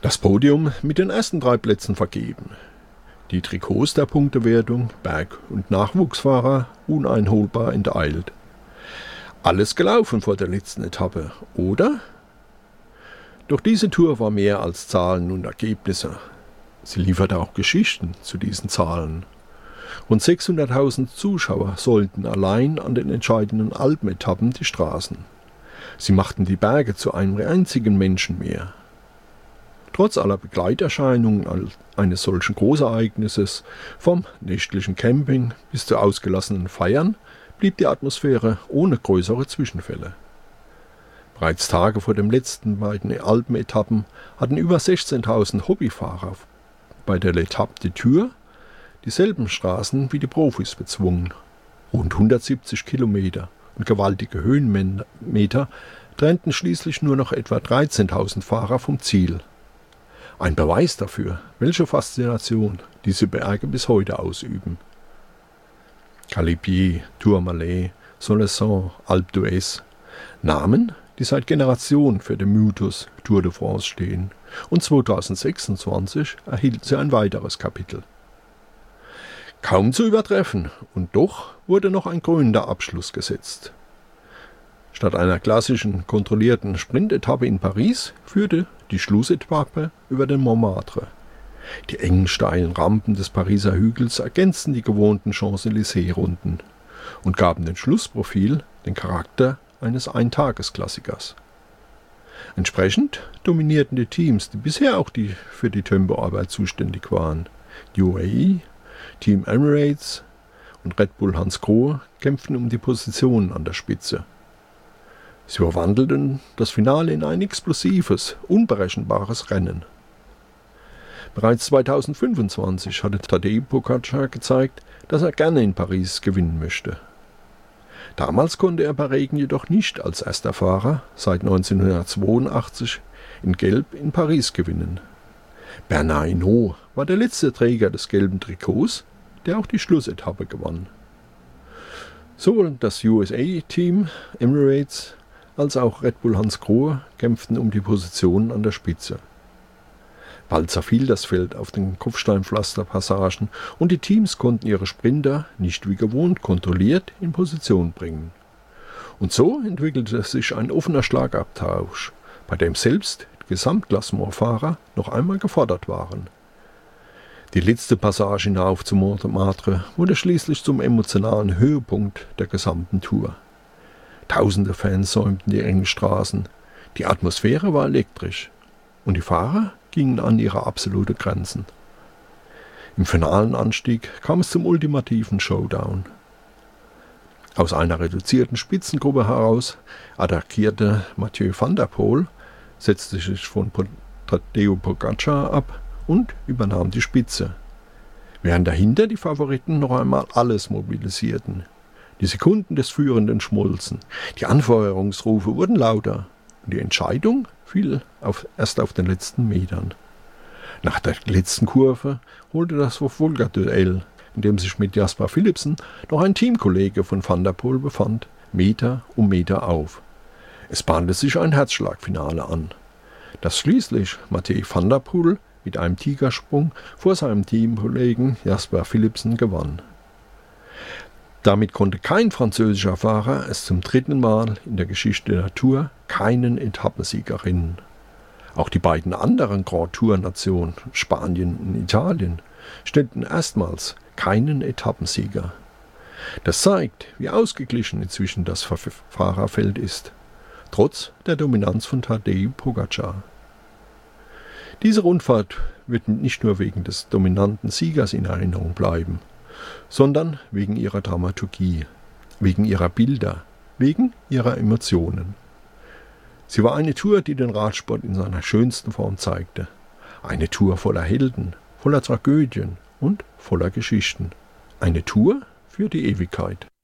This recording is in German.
Das Podium mit den ersten 3 Plätzen vergeben. Die Trikots der Punktewertung, Berg- und Nachwuchsfahrer uneinholbar enteilt. Alles gelaufen vor der letzten Etappe, oder? Doch diese Tour war mehr als Zahlen und Ergebnisse. Sie lieferte auch Geschichten zu diesen Zahlen. Rund 600.000 Zuschauer sollten allein an den entscheidenden Alpenetappen die Straßen. Sie machten die Berge zu einem einzigen Menschenmeer. Trotz aller Begleiterscheinungen eines solchen Großereignisses, vom nächtlichen Camping bis zu ausgelassenen Feiern, blieb die Atmosphäre ohne größere Zwischenfälle. Bereits Tage vor den letzten beiden Alpenetappen hatten über 16.000 Hobbyfahrer bei der L'Etape des Tours dieselben Straßen wie die Profis bezwungen. Rund 170 Kilometer und gewaltige Höhenmeter trennten schließlich nur noch etwa 13.000 Fahrer vom Ziel. Ein Beweis dafür, welche Faszination diese Berge bis heute ausüben. Galibier, Tourmalet, Soleilson, Alpe d'Huez. Namen, die seit Generationen für den Mythos Tour de France stehen. Und 2026 erhielten sie ein weiteres Kapitel. Kaum zu übertreffen, und doch wurde noch ein krönender Abschluss gesetzt. Statt einer klassischen, kontrollierten Sprintetappe in Paris führte die Schlussetappe über den Montmartre. Die engen, steilen Rampen des Pariser Hügels ergänzten die gewohnten Champs-Élysées-Runden und gaben dem Schlussprofil den Charakter eines Eintagesklassikers. Entsprechend dominierten die Teams, die bisher auch für die Tempoarbeit zuständig waren. Die UAE, Team Emirates und Red Bull Hansgrohe kämpften um die Positionen an der Spitze. Sie verwandelten das Finale in ein explosives, unberechenbares Rennen. Bereits 2025 hatte Tadej Pogačar gezeigt, dass er gerne in Paris gewinnen möchte. Damals konnte er bei Regen jedoch nicht als erster Fahrer seit 1982 in Gelb in Paris gewinnen. Bernard Hinault war der letzte Träger des gelben Trikots, der auch die Schlussetappe gewann. Sowohl das USA-Team Emirates als auch Red Bull Hansgrohe kämpften um die Positionen an der Spitze. Bald zerfiel das Feld auf den Kopfsteinpflasterpassagen und die Teams konnten ihre Sprinter nicht wie gewohnt kontrolliert in Position bringen. Und so entwickelte sich ein offener Schlagabtausch, bei dem selbst die Gesamtklassementfahrer noch einmal gefordert waren. Die letzte Passage hinauf zum Montmartre wurde schließlich zum emotionalen Höhepunkt der gesamten Tour. Tausende Fans säumten die engen Straßen, die Atmosphäre war elektrisch und die Fahrer gingen an ihre absolute Grenzen. Im finalen Anstieg kam es zum ultimativen Showdown. Aus einer reduzierten Spitzengruppe heraus attackierte Mathieu van der Poel, setzte sich von Tadej Pogačar ab und übernahm die Spitze, während dahinter die Favoriten noch einmal alles mobilisierten. Die Sekunden des Führenden schmolzen, die Anfeuerungsrufe wurden lauter und die Entscheidung fiel erst auf den letzten Metern. Nach der letzten Kurve holte das Verfolgerduell, in dem sich mit Jasper Philipsen noch ein Teamkollege von Van der Poel befand, Meter um Meter auf. Es bahnte sich ein Herzschlagfinale an, das schließlich Mathieu van der Poel mit einem Tigersprung vor seinem Teamkollegen Jasper Philipsen gewann. Damit konnte kein französischer Fahrer es zum 3. Mal in der Geschichte der Tour keinen Etappensieg erringen. Auch die beiden anderen Grand Tour-Nationen, Spanien und Italien, stellten erstmals keinen Etappensieger. Das zeigt, wie ausgeglichen inzwischen das Fahrerfeld ist, trotz der Dominanz von Tadej Pogačar. Diese Rundfahrt wird nicht nur wegen des dominanten Siegers in Erinnerung bleiben, sondern wegen ihrer Dramaturgie, wegen ihrer Bilder, wegen ihrer Emotionen. Sie war eine Tour, die den Radsport in seiner schönsten Form zeigte. Eine Tour voller Helden, voller Tragödien und voller Geschichten. Eine Tour für die Ewigkeit.